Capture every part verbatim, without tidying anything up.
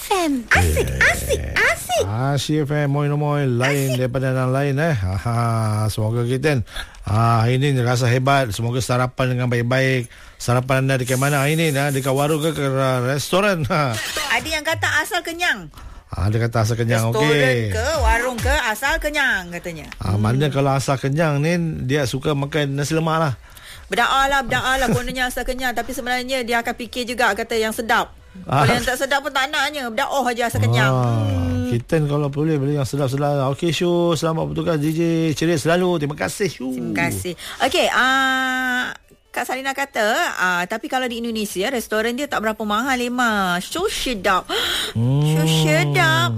M. Asik, asik, asik. Asik F M, moy-moy lain asik. Daripada yang lain eh. Ha, semoga kita ah ini rasa hebat. Semoga sarapan dengan baik-baik. Sarapan anda dekat mana ini? Nah, dekat warung ke, ke restoran? Ha. Ada yang kata asal kenyang. Ah, dia kata asal kenyang. Okey. Restoran ke, warung ke, asal kenyang katanya. Ah, hmm. Mana kalau asal kenyang ni dia suka makan nasi lemak lah. Berda'a lah, berda'a lah kononnya asal kenyang. Tapi sebenarnya dia akan fikir juga kata yang sedap. Ah. Kalau yang tak sedap pun tak naknya. Berda'a je asal kenyang. Ah. Hmm. Kita kalau boleh beli yang sedap-sedap. Okey Syu, selamat bertugas D J. Ceria selalu. Terima kasih Syu. Terima kasih. Okey, ah uh, Kak Salina kata, ah, tapi kalau di Indonesia, restoran dia tak berapa mahal, Lima. So sedap. Hmm. So sedap.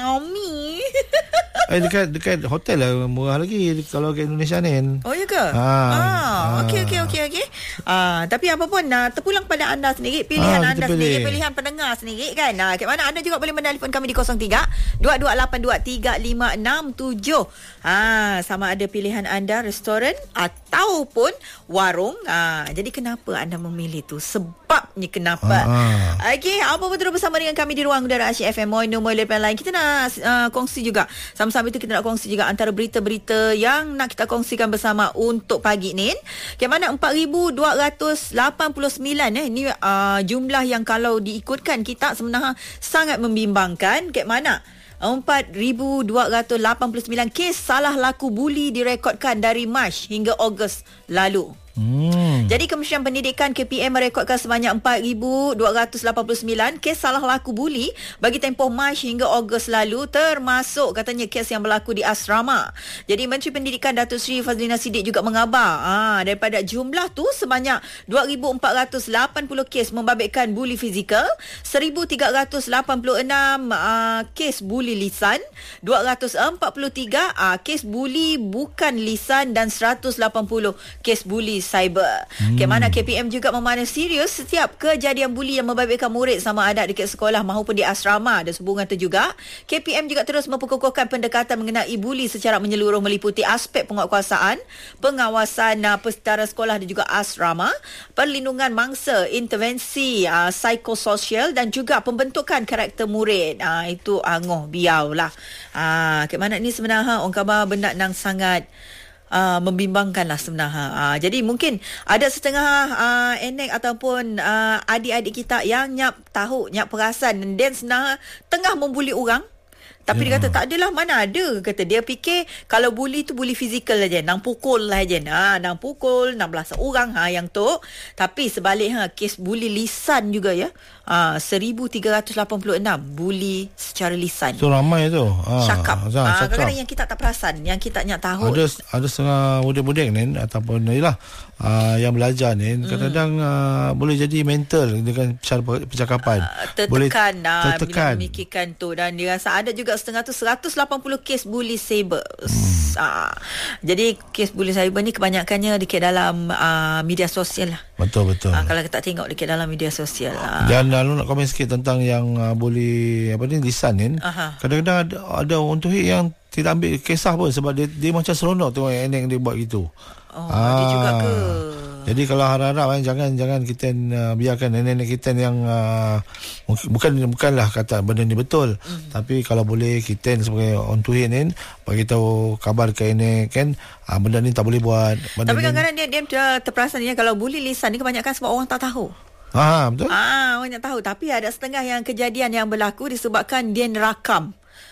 Nyami. Eh, dekat dekat hotel lah murah lagi kalau ke Indonesia ni. Oh, ya ke? Ah, ah okey okey okey okey. Ah, tapi apa pun uh, terpulang pada anda sendiri, pilihan ah, anda pilih. sendiri, pilihan pendengar sendiri kan. Nah, kat mana anda juga boleh menelpon kami di kosong tiga dua dua lapan dua tiga lima enam tujuh. Ah, sama ada pilihan anda restoran ataupun warung. Ah, jadi kenapa anda memilih tu? Sebabnya kenapa? Ah, ah. Okey, apa pun terus bersama dengan kami di ruang udara Asyik F M Moi nombor lapan lain. Kita nak uh, kongsi juga. Sama-sama itu kita nak kongsi juga antara berita-berita yang nak kita kongsikan bersama untuk pagi ni. Yang mana empat ribu dua ratus lapan puluh sembilan eh ni uh, jumlah yang kalau diikutkan kita sebenarnya sangat membimbangkan. Kat mana empat ribu dua ratus lapan puluh sembilan kes salah laku buli direkodkan dari Mac hingga Ogos lalu. Hmm. Jadi Kementerian Pendidikan K P M merekodkan sebanyak empat ribu dua ratus lapan puluh sembilan kes salah laku buli bagi tempoh Mac hingga Ogos lalu, termasuk katanya kes yang berlaku di asrama. Jadi Menteri Pendidikan Datuk Seri Fazlina Siddiq juga mengabar ah, daripada jumlah tu sebanyak dua ribu empat ratus lapan puluh kes membabitkan buli fizikal, seribu tiga ratus lapan puluh enam ah, kes buli lisan, dua ratus empat puluh tiga ah, kes buli bukan lisan dan seratus lapan puluh kes buli cyber. Hmm. Ke mana K P M juga memandang serius setiap kejadian buli yang membabitkan murid sama ada dekat sekolah maupun di asrama. Dan sehubungan itu juga K P M juga terus memperkukuhkan pendekatan mengenai buli secara menyeluruh meliputi aspek penguatkuasaan, pengawasan uh, pesara sekolah dan juga asrama, perlindungan mangsa, intervensi uh, psikososial dan juga pembentukan karakter murid. Uh, itu angoh biau lah. Uh, ke mana ni sebenarnya orang khabar benda nang sangat Uh, membimbangkanlah sebenarnya. Uh, jadi mungkin ada setengah uh, enek ataupun uh, adik-adik kita yang nyap tahu, nyap perasan dan sebenarnya tengah membuli orang. Tapi yeah. dia kata tak adalah, mana ada. Kata dia fikir kalau buli tu buli fizikal aja, nang pukul lah aja. Ha, nang pukul enam belas orang ha yang tu. Tapi sebaliknya kes buli lisan juga ya. Ha, seribu tiga ratus lapan puluh enam buli secara lisan. Itu ramai tu. Ha, cakap. Ha, kadang-kadang yang kita tak perasan, yang kita nak tahu. Ada ada setengah budak-budak ni ataupun yalah uh, yang belajar ni hmm. kadang-kadang uh, boleh jadi mental dengan cara percakapan. Uh, tertekan boleh dah tertekan. bila memikirkan tu, dan dia rasa ada juga setengah tu seratus lapan puluh kes bully cyber. Hmm. Uh, jadi kes bully cyber ni kebanyakannya dekat dalam uh, media sosial lah. Betul betul. Uh, kalau kita tengok dekat dalam media sosial. Uh. Dan lalu nak komen sikit tentang yang uh, boleh apa ni lisan ni. Uh-huh. Kadang-kadang ada, ada orang tu yang tidak ambil kisah pun sebab dia, dia macam seronok tengok yang dia buat gitu. Oh, ah. dia juga ke? Jadi kalau harap-harap kan, jangan jangan kita uh, biarkan nenek-nenek kita yang uh, bukan bukanlah kata benda ni betul, mm. tapi kalau boleh kita sebagai orang tua ni bagi tahu kabar ke ini kan, uh, benda ni tak boleh buat. Benda tapi kadang-kadang dia dia terperasan ya, kalau bully lisan ni kebanyakan sebab orang tak tahu. Ah, betul. Ah, orang tak tahu, tapi ada setengah yang kejadian yang berlaku disebabkan dia rakam.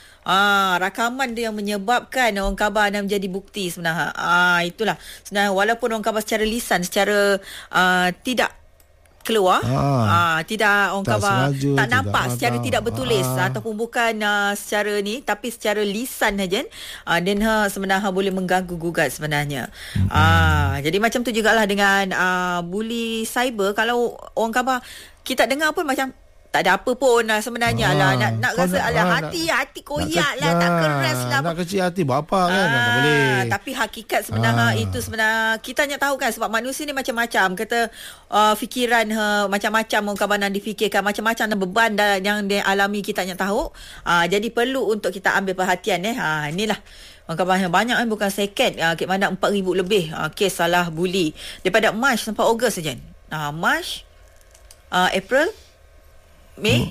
Ah, rakaman dia yang menyebabkan orang khabar dan menjadi bukti sebenarnya. Ah, itulah. Sebenarnya walaupun orang khabar secara lisan, secara uh, tidak keluar, ah, ah, tidak orang khabar tak nampak tidak secara tidak bertulis ah. ataupun bukan uh, secara ni, tapi secara lisan saja, ah, dan ha, sebenarnya boleh mengganggu gugat sebenarnya. Mm-hmm. Ah, jadi macam tu jugalah dengan uh, bully cyber. Kalau orang khabar kita dengar pun macam tak ada apa pun lah sebenarnya. ah, lah nak nak rasa nak, alah ah, hati nak, hati koyak nak lah nak keras lah, nak kecil hati buat apa kan, ah, tak boleh. Tapi hakikat sebenarnya ah. itu sebenarnya kita nak tahu kan, sebab manusia ni macam-macam, kata uh, fikiran uh, macam-macam orang kabanan difikirkan, macam-macam dan beban dah, yang dia alami kita nak tahu. Ah, jadi perlu untuk kita ambil perhatian eh. Ah, inilah orang kabanan banyak kan, bukan second. Ah, kek mana empat ribu lebih ah, kes salah buli daripada Mac sampai Ogos saja. Ah, Mac, uh, April, Mei,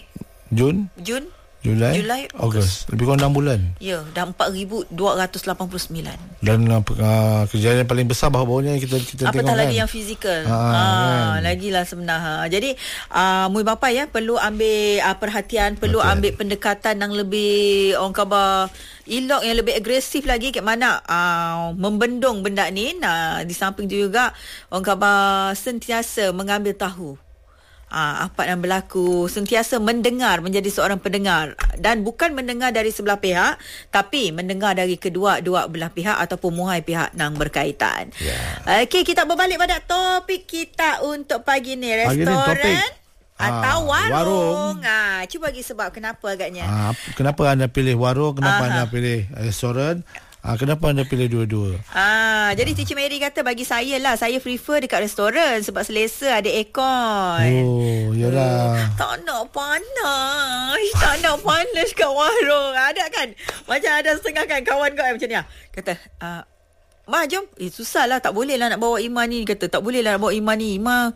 Jun, Jun, Julai, Julai, Ogos. Lebih kurang enam bulan. ya, dah empat ribu dua ratus lapan puluh sembilan. Dan uh, kejadian paling besar bahawa kita kita Apatah tengok lagi kan. yang fizikal. Ha, Ha, kan. lagilah sebenar. Ha. Jadi uh, mui bapa ya perlu ambil uh, perhatian, perlu Perhatian. ambil pendekatan yang lebih orang khabar elok, yang lebih agresif lagi ke mana uh, membendung benda ni. Nah, di samping tu juga orang khabar sentiasa mengambil tahu Ah, apa yang berlaku, sentiasa mendengar, menjadi seorang pendengar, dan bukan mendengar dari sebelah pihak tapi mendengar dari kedua-dua belah pihak ataupun muai pihak yang berkaitan. Yeah. Okey, kita berbalik pada topik kita untuk pagi ni, Pagi ni restoran topik, atau ah, warung. warung. Ah, cuba bagi sebab kenapa agaknya. Ah, kenapa anda pilih warung, kenapa Aha. anda pilih restoran? Ah, kenapa anda pilih dua-dua? Ah, jadi Cici Mary kata bagi saya lah, saya prefer dekat restoran sebab selesa, ada aircon. Oh, yalah. Tak nak panas. Tak nak panas kat warung. Ada kan? Macam ada setengah kan kawan kau macam ni lah. Kata, ah, Ma jom. Eh susah lah, tak boleh lah nak bawa Iman ni. Kata tak boleh lah nak bawa Iman ni. Iman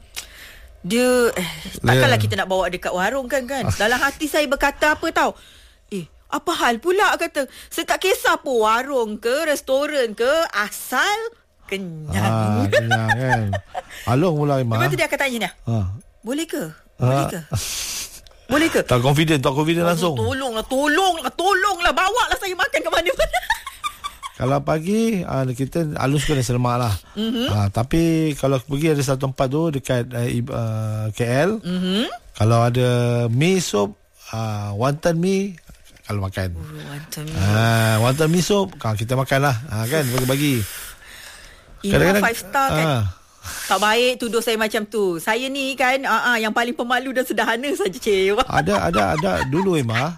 dia eh, takkanlah Yeah. kita nak bawa dekat warung kan kan. Dalam hati saya berkata apa tau? Eh, apa hal pula kata. Saya tak kisah pun warung ke, restoran ke, asal kenyang. Ah, kenyang kan. Along pula Imah. Lepas tu dia akan tanya ni. Ah. Boleh ke? Boleh Ah. ke? Boleh ke? Tak confident, tak confident langsung. Tolonglah, tolonglah, tolonglah. Bawa lah saya makan ke mana-mana. Kalau pagi uh, kita haluskan nasi lemak lah. Mm-hmm. Uh, tapi kalau pergi ada satu tempat tu dekat uh, uh, K L. Mm-hmm. Kalau ada mi sup, uh, wonton mi kalau makan. Oh, wonton mi. Uh, wonton mi sup kalau kita makan lah. Uh, kan bagi-bagi. Iman five star kan. Uh, Tak baik tuduh saya macam tu. Saya ni kan uh, uh, yang paling pemalu dan sederhana saja cewa. ada ada ada dulu Emma.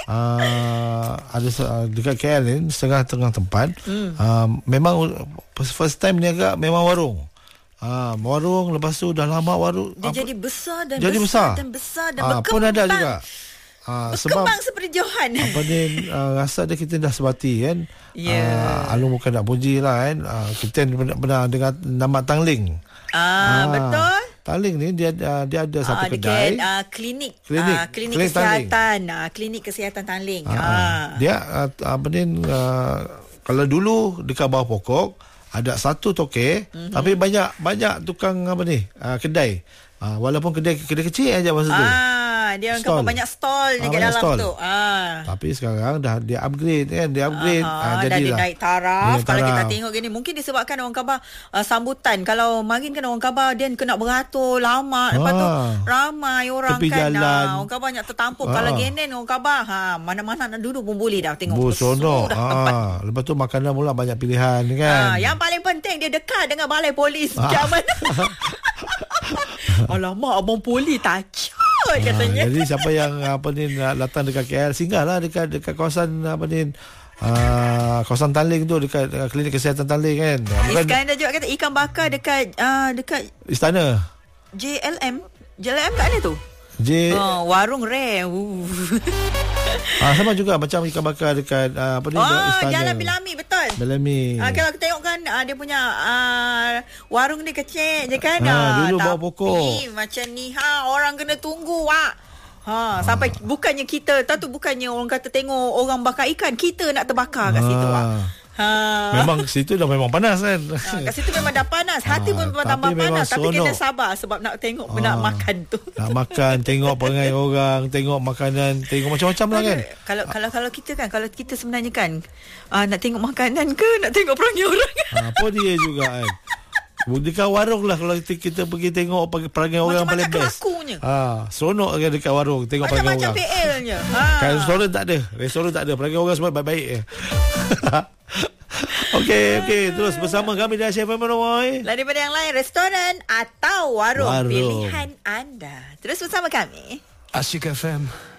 Uh, ada uh, dekat K L ni setengah-tengah tempat. Mm. Uh, memang first time ni agak memang warung. Ah, uh, warung, lepas tu dah lama warung Dia apa, jadi besar dan jadi besar, besar dan besar dan ah, berkembang. pun ada juga. Ah, sebab berkembang seperti Johan. apa ni uh, rasa dia kita dah sebati kan. Ya. Yeah. Uh, Alung bukan nak puji lah kan. Uh, kita pernah, pernah dengar nama Tangling. Ah, uh, betul. Tangling ni dia uh, dia ada satu Ah, kedai. dekat, uh, klinik, Klinik. uh, klinik, Klinik kesihatan, uh, klinik kesihatan Tangling. Ah, Ah. Dia uh, apa ni uh, kalau dulu dekat bawah pokok ada satu tokek, mm-hmm. tapi banyak banyak tukang apa ni uh, kedai. Uh, walaupun kedai kedai kecil aja masa tu. Ah, dia Stall. orang banyak stall Ah, dekat banyak dalam stall. tu. Ah. Tapi sekarang dah dia upgrade kan, dia upgrade. Aha, Ah, dah dia jadilah. naik taraf. Dia Kalau kita taraf. tengok gini, mungkin disebabkan orang khabar uh, sambutan. Kalau marin kan orang khabar dia kena beratur lama. Lepas tu Ah. ramai orang Tepi kan. jalan. Ah, orang khabar banyak tertampuk. Ah. Kalau genen orang khabar, ha, mana-mana nak duduk pun boleh dah. Tengok Bu pesuh sonok. dah tempat. Ah, lepas tu makanan pula banyak pilihan Ah, kan. yang paling penting dia dekat dengan balai polis. Ah. Macam mana? Alamak, abang poli takut katanya. Ah, jadi siapa yang apa ni nak datang dekat K L, singgahlah dekat dekat kawasan apa ni uh, kawasan Tangling tu, dekat uh, klinik kesihatan Tangling kan. Bukan Iskandar juga kata ikan bakar dekat uh, dekat istana. J L M. J L M kat mana tu? J Oh, warung rare. Uh. ah, sama juga macam ikan bakar dekat uh, apa ni Oh, istana. Jalan Bilami, betul. Belami. Ah, kalau kita tengok kan ah, dia punya ah, warung dia kecil je kan. Ah, dulu bawah tapi pokok. macam ni ha, orang kena tunggu wak. Ha, sampai bukannya kita tahu tu, bukannya orang kata tengok orang bakar ikan, kita nak terbakar kat situ wak. Ah. Ha. Memang situ dah memang panas kan. Ha, kat situ memang dah panas. Hati Ah, pun memang tapi tambah memang panas. Tapi kena seronok. sabar sebab nak tengok, nak Ah. makan tu. Nak makan, tengok perangai orang, tengok makanan, tengok macam-macam lah kan. Kalau kalau kalau kita kan, kalau kita sebenarnya kan uh, nak tengok makanan ke nak tengok perangai orang. Ha, apa dia juga kan. Dekat warung lah kalau kita, kita pergi tengok perangai orang yang paling Macam-macam best. kelakunya. Ha, seronok kan dekat warung tengok perangai Macam-macam orang. P L-nya. Ha. Kan restoran tak ada. Restoran tak ada. Perangai orang semua baik-baik je. Okey, okey. Terus bersama kami di Asia F M Roy. Lain daripada yang lain, restoran atau warung, Warung. pilihan anda. Terus bersama kami. Asyik F M.